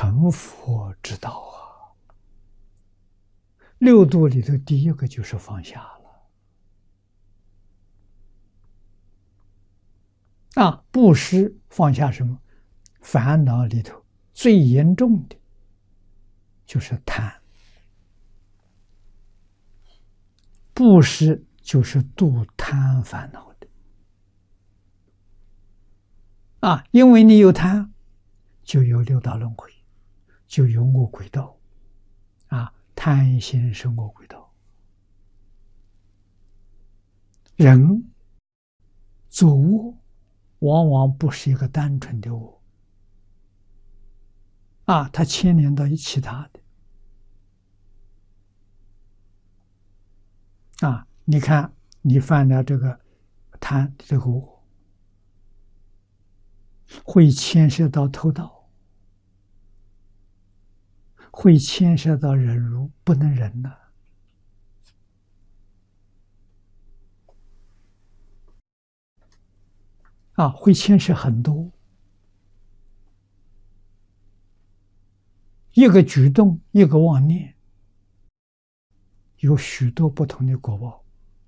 成佛之道啊。六度里头第一个就是放下了啊！布施放下什么？烦恼里头最严重的就是贪，布施就是度贪烦恼的啊！因为你有贪，就有六道轮回，就有恶鬼道啊！贪心是恶鬼道。人做恶，往往不是一个单纯的恶啊，它牵连到其他的啊。你看，你犯了这个贪这个恶，会牵涉到偷盗，会牵涉到忍辱，不能忍了啊，会牵涉很多。一个举动，一个妄念，有许多不同的果报，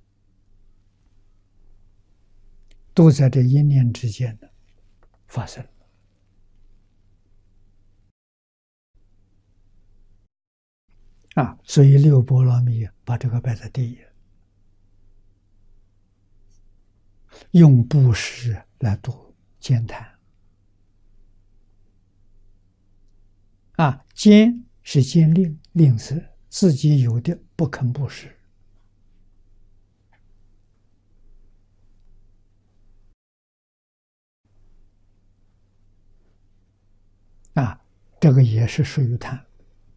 都在这一念之间的发生啊！所以六波罗蜜把这个摆在第一，用布施来度慳贪啊！慳是慳吝，吝啬自己有的不肯布施啊，这个也是属于贪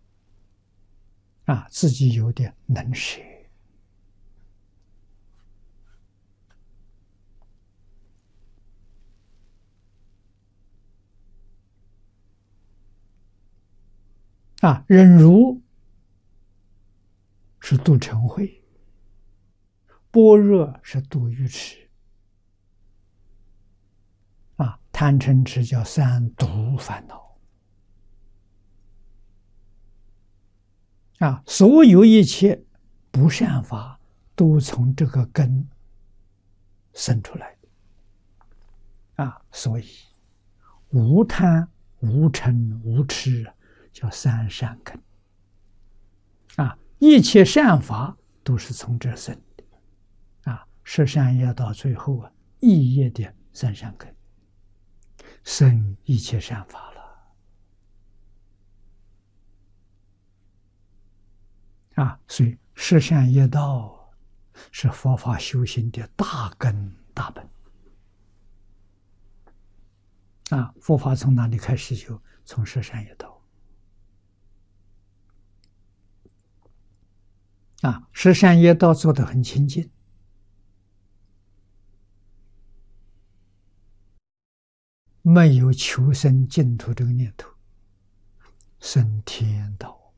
啊，自己有的能舍啊，忍辱是度嗔恚，般若是度愚痴啊，贪嗔痴叫三毒烦恼啊，所有一切不善法都从这个根生出来的啊，所以无贪、无嗔、无痴叫三善根啊，一切善法都是从这生的啊，十善业到最后啊，意业的三善根生一切善法了啊，所以十善业道是佛法修行的大根大本啊。佛法从哪里开始修？从十善业道啊，十善业道做得很清净，没有求生净土这个念头，生天道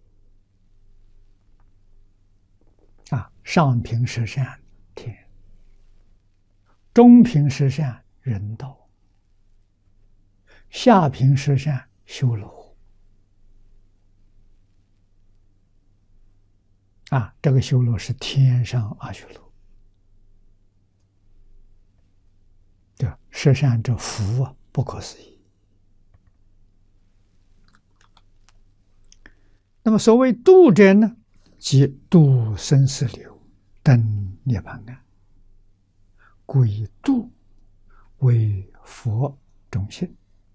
啊，上品十善天，中品十善人道，下品十善修罗啊，这个修罗是天上阿修罗。对，十善这福啊，不可思议。那么所谓度者呢，即度生死流，登涅槃岸，故以度为佛种性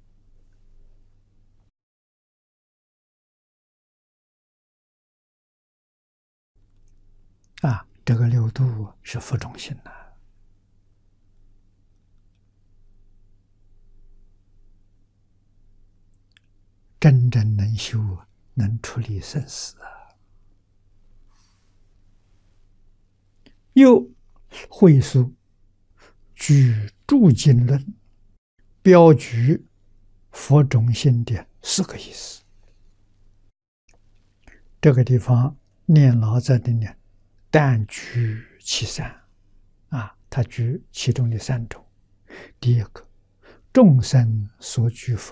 啊，这个六度是佛种性的。真正能修，能处理生死啊！又会述举诸经论，标举佛种性的四个意思。这个地方念老在这里，但举其三啊，他举其中的三种。第一个，众生所举佛